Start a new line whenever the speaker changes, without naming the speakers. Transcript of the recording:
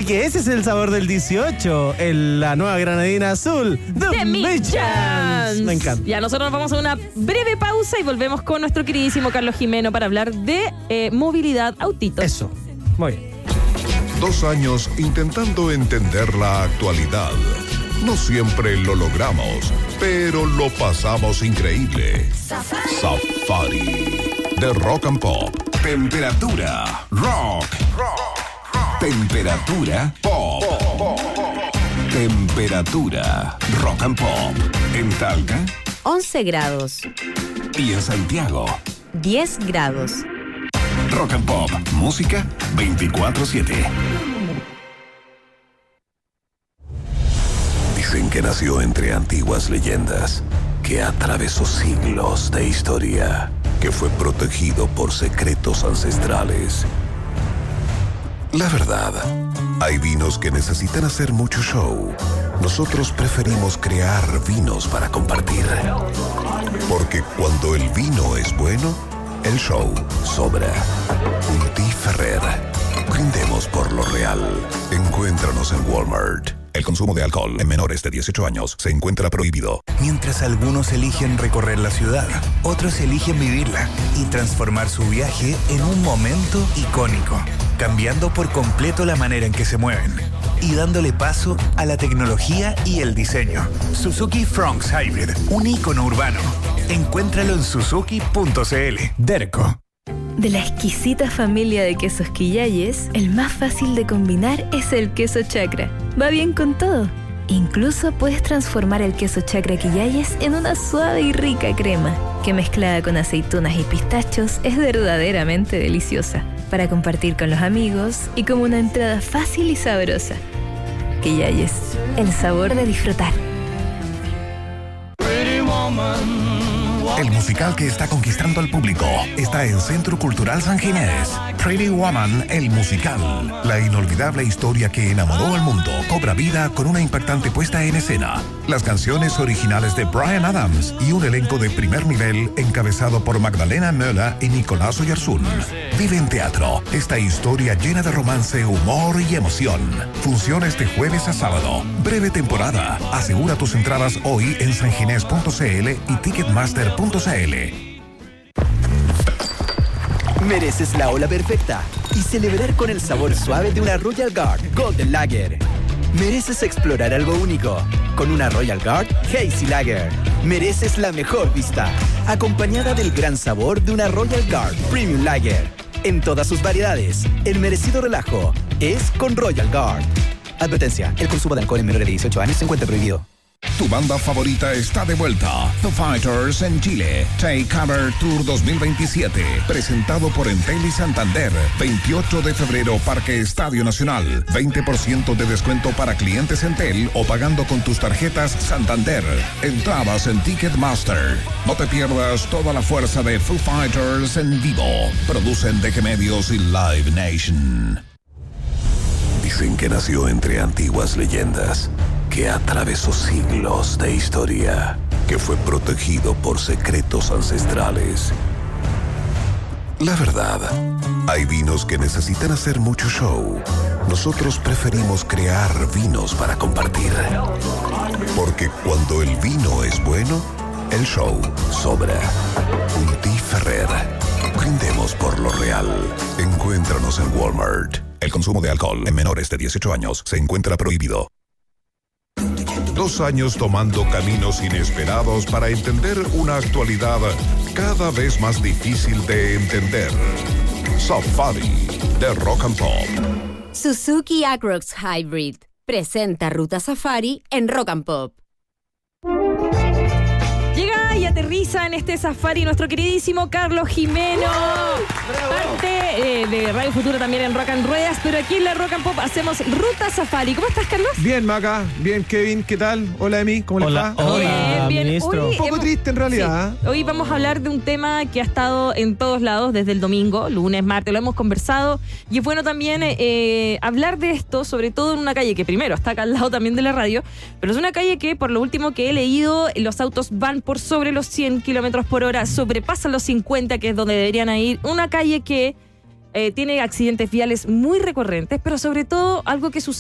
que ese es el sabor del 18, la nueva granadina azul, The Midchance. Me encanta.
Ya, nosotros nos vamos a una breve pausa y volvemos con nuestro queridísimo Carlos Jimeno para hablar de movilidad autitos.
Eso, muy bien.
2 años intentando entender la actualidad. No siempre lo logramos, pero lo pasamos increíble. Safari de Rock and Pop. Temperatura rock. Temperatura pop. Temperatura rock and pop. En Talca,
11 grados.
y en Santiago,
10 grados.
Rock and Pop, música 24/7. Dicen que nació entre antiguas leyendas, que atravesó siglos de historia, que fue protegido por secretos ancestrales. La verdad, hay vinos que necesitan hacer mucho show. Nosotros preferimos crear vinos para compartir. Porque cuando el vino es bueno, el show sobra. Unti Ferrer. Brindemos por lo real. Encuéntranos en Walmart. El consumo de alcohol en menores de 18 años se encuentra prohibido.
Mientras algunos eligen recorrer la ciudad, otros eligen vivirla y transformar su viaje en un momento icónico, cambiando por completo la manera en que se mueven y dándole paso a la tecnología y el diseño. Suzuki Fronx Hybrid, un ícono urbano. Encuéntralo en suzuki.cl. Derco.
De la exquisita familia de quesos Quillayes, el más fácil de combinar es el queso Chacra. Va bien con todo. Incluso puedes transformar el queso Chacra Quillayes en una suave y rica crema, que mezclada con aceitunas y pistachos es verdaderamente deliciosa, para compartir con los amigos y como una entrada fácil y sabrosa. Quillayes, el sabor de disfrutar.
El musical que está conquistando al público está en Centro Cultural San Ginés. Pretty Woman, el musical. La inolvidable historia que enamoró al mundo cobra vida con una impactante puesta en escena. Las canciones originales de Bryan Adams y un elenco de primer nivel encabezado por Magdalena Möller y Nicolás Oyarzún. Vive en teatro esta historia llena de romance, humor y emoción. Funciones de jueves a sábado. Breve temporada. Asegura tus entradas hoy en sanginés.cl y ticketmaster.cl.
Mereces la ola perfecta y celebrar con el sabor suave de una Royal Guard Golden Lager. Mereces explorar algo único con una Royal Guard Hazy Lager. Mereces la mejor vista, acompañada del gran sabor de una Royal Guard Premium Lager. En todas sus variedades, el merecido relajo es con Royal Guard. Advertencia, el consumo de alcohol en menores de 18 años se encuentra prohibido.
Tu banda favorita está de vuelta. Foo Fighters en Chile. Take Cover Tour 2027. Presentado por Entel y Santander. 28 de febrero, Parque Estadio Nacional. 20% de descuento para clientes Entel o pagando con tus tarjetas Santander. Entradas en Ticketmaster. No te pierdas toda la fuerza de Foo Fighters en vivo. Producen DG Medios y Live Nation. Dicen que nació entre antiguas leyendas, que atravesó siglos de historia, que fue protegido por secretos ancestrales. La verdad, hay vinos que necesitan hacer mucho show. Nosotros preferimos crear vinos para compartir. Porque cuando el vino es bueno, el show sobra. Unti Ferrer. Brindemos por lo real. Encuéntranos en Walmart. El consumo de alcohol en menores de 18 años se encuentra prohibido. 2 años tomando caminos inesperados para entender una actualidad cada vez más difícil de entender. Safari de Rock and Pop.
Suzuki Agrox Hybrid presenta Ruta Safari en Rock and Pop.
Llega y aterriza en este safari nuestro queridísimo Carlos Jimeno. Parte de Radio Futuro también en Rock and Ruedas, pero aquí en la Rock and Pop hacemos Ruta Safari. ¿Cómo estás, Carlos?
Bien, Maca. Bien, Kevin. ¿Qué tal? Hola, Emi. ¿Cómo les va?
Hola,
Bien.
ministro.
Hoy
Un poco triste en realidad.
Sí. Hoy vamos a hablar de un tema que ha estado en todos lados desde el domingo, lunes, martes, lo hemos conversado. Y es bueno también hablar de esto, sobre todo en una calle que primero está acá al lado también de la radio, pero es una calle que, por lo último que he leído, los autos van por sobre los 100 kilómetros por hora, sobrepasan los 50, que es donde deberían ir. Una calle que tiene accidentes viales muy recurrentes, pero sobre todo algo que sucede